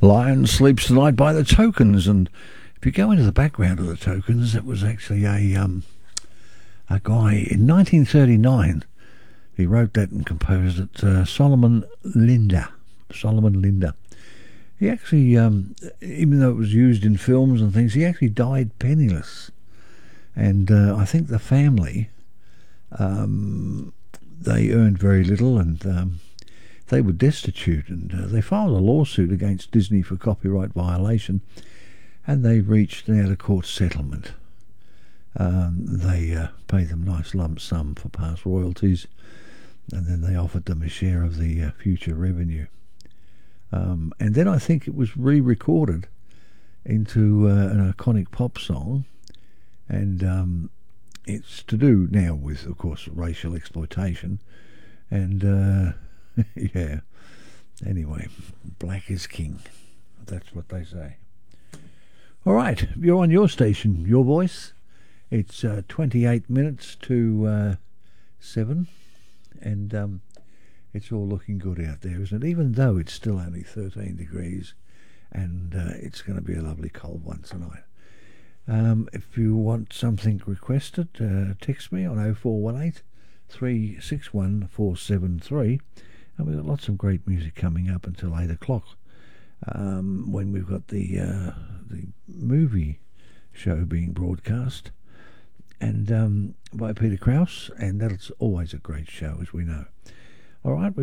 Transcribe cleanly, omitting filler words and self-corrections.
Lion Sleeps Tonight by the Tokens, and if you go into the background of the Tokens, it was actually a guy in 1939. He wrote that and composed it, Solomon Linda. He actually, even though it was used in films and things, he actually died penniless. And I think the family, they earned very little, and they were destitute, and they filed a lawsuit against Disney for copyright violation, and they reached an out-of-court settlement. They paid them a nice lump sum for past royalties, and then they offered them a share of the future revenue. And then I think it was re-recorded into an iconic pop song, and it's to do now with, of course, racial exploitation, and yeah. Anyway, black is king. That's what they say. All right, you're on your station, Your Voice. It's 28 minutes to 7, and it's all looking good out there, isn't it? Even though it's still only 13 degrees, and it's going to be a lovely cold one tonight. If you want something requested, text me on 0418 361 473. And we've got lots of great music coming up until 8 o'clock, when we've got the movie show being broadcast, and by Peter Krause, and that's always a great show, as we know. All right.